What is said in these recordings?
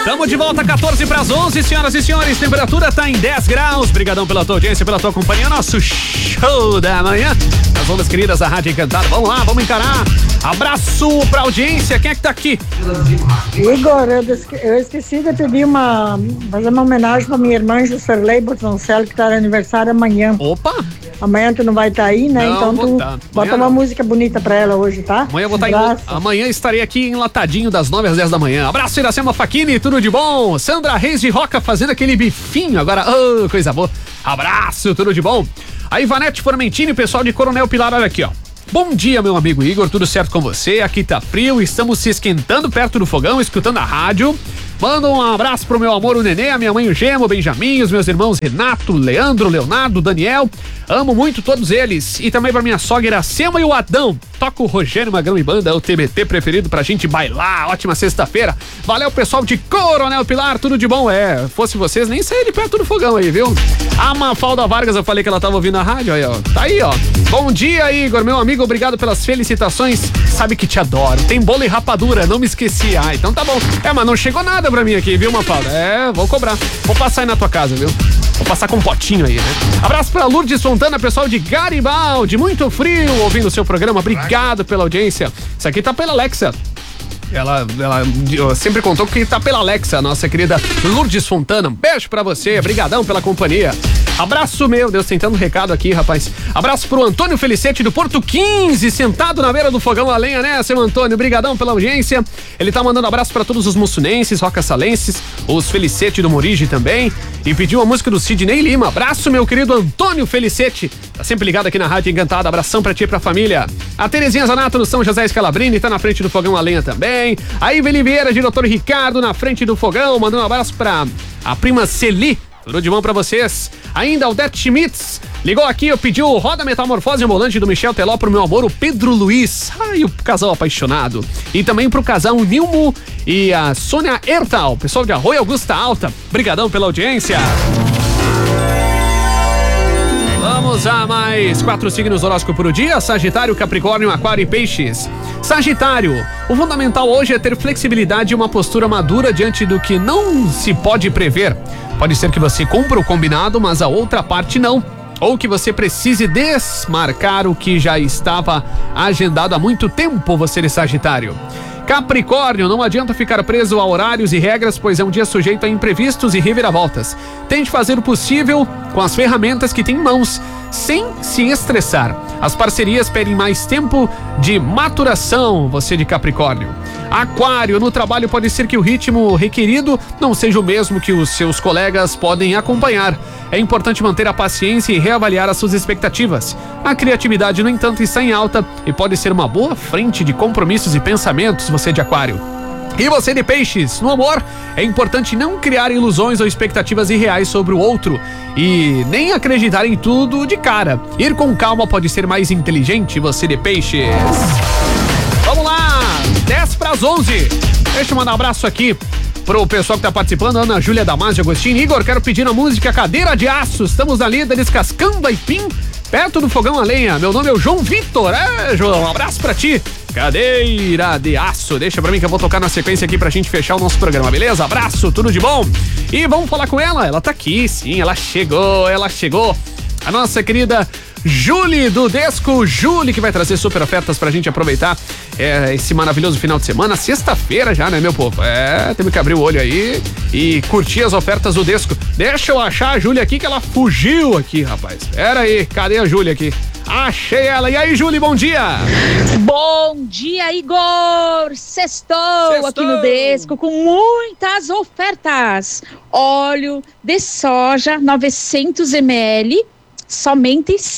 Tamo de volta, 14 para as 11, senhoras e senhores. Temperatura tá em 10 graus. Brigadão pela tua audiência, pela tua companhia. Nosso show da manhã. As ondas queridas da Rádio Encantada. Vamos lá, vamos encarar. Abraço pra audiência. Quem é que tá aqui? Igor, eu esqueci de pedir fazer uma homenagem pra minha irmã Juscelei Botoncello, que tá de aniversário amanhã. Opa! Amanhã tu não vai estar aí, né? Não, então tu bota uma música bonita pra ela hoje, tá? Amanhã estarei aqui enlatadinho das 9 às 10 da manhã. Abraço, Iracema Facchini, tudo de bom? Sandra Reis de Roca fazendo aquele bifinho agora. Oh, coisa boa. Abraço, tudo de bom? A Ivanete Formentini, pessoal de Coronel Pilar, olha aqui, ó. Bom dia, meu amigo Igor, tudo certo com você? Aqui tá frio, estamos se esquentando perto do fogão, escutando a rádio. Manda um abraço pro meu amor, o Nenê, a minha mãe, o Gemo, o Benjamin, os meus irmãos Renato, Leandro, Leonardo, Daniel. Amo muito todos eles. E também pra minha sogra Iracema e o Adão. Toca o Rogério Magrão e Banda, o TBT preferido pra gente bailar. Ótima sexta-feira. Valeu, pessoal de Coronel Pilar, tudo de bom? Fosse vocês, nem sair de perto do fogão aí, viu? A Mafalda Vargas, eu falei que ela tava ouvindo a rádio, aí, ó. Tá aí, ó. Bom dia, Igor, meu amigo, obrigado pelas felicitações. Sabe que te adoro. Tem bolo e rapadura, não me esqueci. Ah, então tá bom. Mas não chegou nada pra mim aqui, viu, Mafalda? Vou cobrar. Vou passar aí na tua casa, viu? Vou passar com um potinho aí, né? Abraço pra Lourdes Fontana, pessoal de Garibaldi, muito frio, ouvindo o seu programa. Obrigado pela audiência. Isso aqui tá pela Alexa. Ela sempre contou que tá pela Alexa, nossa querida Lourdes Fontana. Um beijo pra você, brigadão pela companhia. Abraço, meu Deus, tentando recado aqui, rapaz. Abraço pro Antônio Felicete do Porto 15, sentado na beira do fogão a lenha, né, seu Antônio? Brigadão pela audiência. Ele tá mandando abraço pra todos os mussunenses, rocassalenses, os Felicete do Morige também. E pediu a música do Sidney Lima. Abraço, meu querido Antônio Felicete. Tá sempre ligado aqui na Rádio Encantada. Abração pra ti e pra família. A Terezinha Zanato do São José Scalabrini tá na frente do fogão a lenha também. A Iveli Vieira, diretor Ricardo, na frente do fogão, mandando um abraço pra a prima Celi. Tudo de bom pra vocês. Ainda o Odete Schmitz ligou aqui, eu pedi o Roda Metamorfose Ambulante do Michel Teló pro meu amor, o Pedro Luiz. Ai, o casal apaixonado. E também pro casal Nilmo e a Sônia Ertal, pessoal de Arroio Augusta Alta. Brigadão pela audiência. Vamos a mais 4 signos do horóscopo por dia: Sagitário, Capricórnio, Aquário e Peixes. Sagitário, o fundamental hoje é ter flexibilidade e uma postura madura diante do que não se pode prever. Pode ser que você cumpra o combinado, mas a outra parte não. Ou que você precise desmarcar o que já estava agendado há muito tempo, você de Sagitário. Capricórnio, não adianta ficar preso a horários e regras, pois é um dia sujeito a imprevistos e reviravoltas. Tente fazer o possível com as ferramentas que tem em mãos, sem se estressar. As parcerias pedem mais tempo de maturação, você de Capricórnio. Aquário, no trabalho pode ser que o ritmo requerido não seja o mesmo que os seus colegas podem acompanhar. É importante manter a paciência e reavaliar as suas expectativas. A criatividade, no entanto, está em alta e pode ser uma boa frente de compromissos e pensamentos, você de Aquário. E você de Peixes, no amor, é importante não criar ilusões ou expectativas irreais sobre o outro e nem acreditar em tudo de cara. Ir com calma pode ser mais inteligente, você de Peixes. Vamos lá, 10 para as 11. Deixa eu mandar um abraço aqui pro pessoal que tá participando, Ana Júlia Damasio Agostinho. Igor, quero pedir a música Cadeira de Aço. Estamos ali descascando aipim, perto do fogão a lenha. Meu nome é o João Vitor. João, um abraço pra ti. Cadeira de Aço. Deixa pra mim que eu vou tocar na sequência aqui pra gente fechar o nosso programa, beleza? Abraço, tudo de bom. E vamos falar com ela. Ela tá aqui, sim, ela chegou. A nossa querida Julie do Desco. Julie, que vai trazer super ofertas pra gente aproveitar esse maravilhoso final de semana. Sexta-feira já, né, meu povo? Temos que abrir o olho aí e curtir as ofertas do Desco. Deixa eu achar a Julie aqui, que ela fugiu aqui, rapaz. Pera aí, cadê a Julie aqui? Achei ela. E aí, Julie, bom dia! Bom dia, Igor! Sextou aqui no Desco com muitas ofertas. Óleo de soja 900 ml, somente R$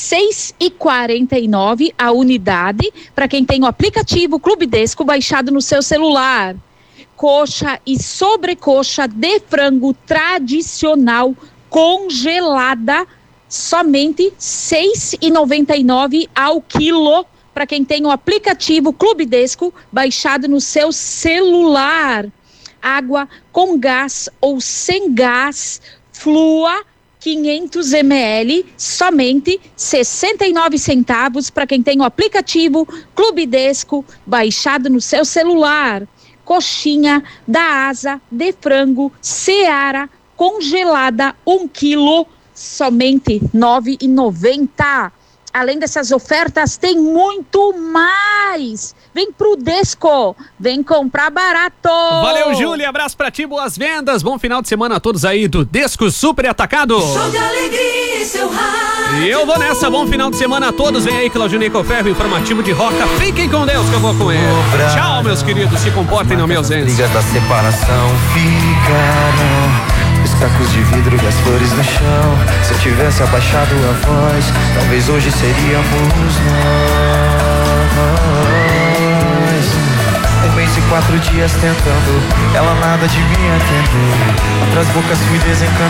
6,49 a unidade, para quem tem o aplicativo Clube Desco baixado no seu celular. Coxa e sobrecoxa de frango tradicional congelada, somente R$ 6,99 ao quilo, para quem tem o aplicativo Clube Desco baixado no seu celular. Água com gás ou sem gás, Flua 500 ml, somente 69 centavos para quem tem o aplicativo Clube Desco baixado no seu celular. coxinha da asa de frango Seara congelada 1 quilo, somente R$ 9,90. Além dessas ofertas, tem muito mais. Vem pro Desco, vem comprar barato. Valeu, Júlia, abraço pra ti, boas vendas, bom final de semana a todos aí do Desco Super Atacado. Show de alegria, seu rádio. E eu vou nessa, bom final de semana a todos, vem aí Claudinei Ferro, informativo de Roca, fiquem com Deus que eu vou com ele. Tchau, meus queridos, se comportem na minha ausência. Brigas da separação ficaram os cacos de vidro e as flores no chão. Se eu tivesse abaixado a voz, talvez hoje seríamos nós. 1 mês e 4 dias tentando, ela nada de me atender. Outras bocas fui desencantando.